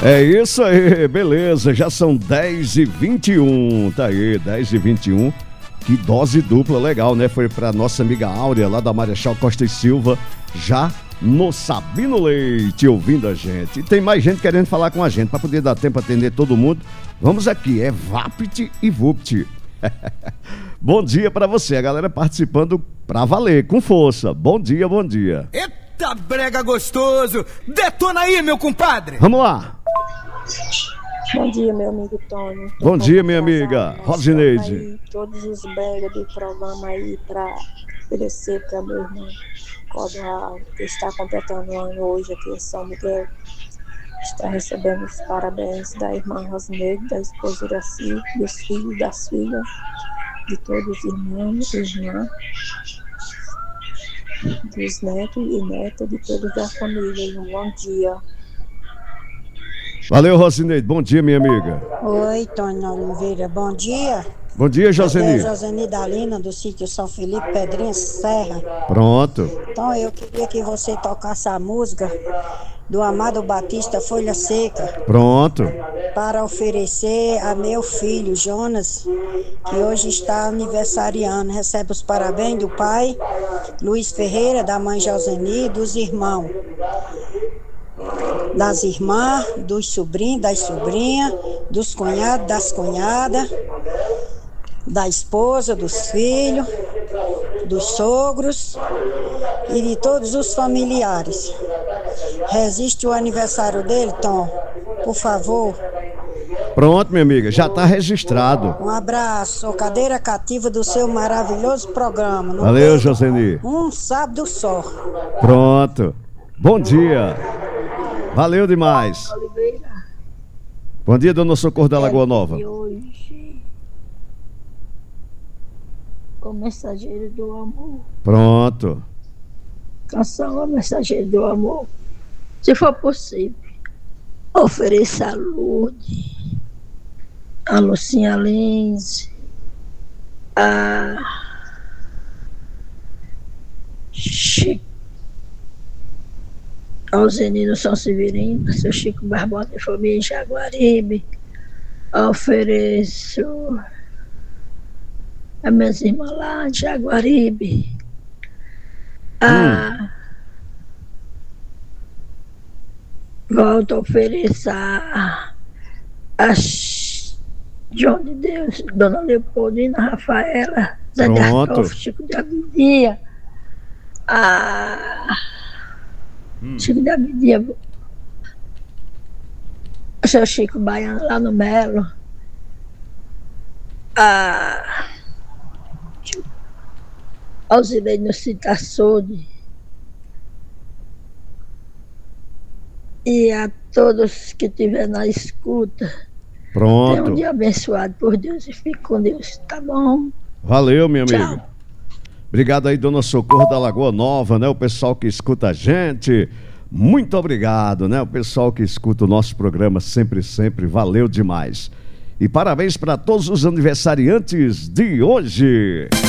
É isso aí, beleza, já são 10h21, tá aí, 10h21, que dose dupla legal, né? Foi pra nossa amiga Áurea, lá da Marechal Costa e Silva, já no Sabino Leite, ouvindo a gente. E tem mais gente querendo falar com a gente, pra poder dar tempo pra atender todo mundo. Vamos aqui, é Vapt e Vupt. Bom dia pra você, a galera participando pra valer, com força. Bom dia, bom dia. Eita brega gostoso! Detona aí, meu compadre! Vamos lá. Bom dia, meu amigo Tony. Bom dia, minha amiga Rosineide. Aí, todos os bregas do programa aí pra oferecer pra meu irmão Codral, que está completando um ano hoje aqui em São Miguel. Está recebendo os parabéns da irmã Rosineide, da esposa Iraci, dos filhos, das filhas, de todos os irmãos e irmãs, dos netos e netas, de toda a família. E um bom dia. Valeu, Rosineide. Bom dia, minha amiga. Oi, Tony Oliveira. Bom dia. Bom dia, Joseni. Joseni Dalina, do sítio São Felipe, Pedrinha Serra. Pronto. Então, eu queria que você tocasse a música do Amado Batista, Folha Seca. Pronto. Para oferecer a meu filho, Jonas, que hoje está aniversariando. Recebe os parabéns do pai, Luiz Ferreira, da mãe Joseni, dos irmãos. Das irmãs, dos sobrinhos, das sobrinhas, dos cunhados, das cunhadas, da esposa, dos filhos, dos sogros e de todos os familiares. Resiste o aniversário dele, Tom? Por favor. Pronto, minha amiga, já está registrado. Um abraço, sou cadeira cativa do seu maravilhoso programa. Valeu, Joseni. Um sábado só. Pronto. Bom dia. Valeu demais. Bom dia, dona Socorro da Lagoa Nova. E hoje, o mensageiro do amor. Pronto. Canção O Mensageiro do Amor. Se for possível, ofereça a Lourdes, a Lucinha Lins, a Chico, ao Zenino São Severino, seu Chico Barbosa e família em Jaguaribe. Ofereço a minhas irmãs lá em Jaguaribe. Volto a oferecer a João de Deus, Dona Leopoldina, Rafaela, Zé de Artof, Chico de Abidia, Chico de Abidia, o seu Chico Baiano lá no Melo, Alzirei no Citaçude, e a todos que estiverem na escuta. Pronto. Tenha um dia abençoado por Deus e fique com Deus, tá bom? Valeu, minha amiga. Tchau. Obrigado aí, dona Socorro da Lagoa Nova, né? O pessoal que escuta a gente. Muito obrigado, né? O pessoal que escuta o nosso programa sempre, sempre. Valeu demais. E parabéns para todos os aniversariantes de hoje.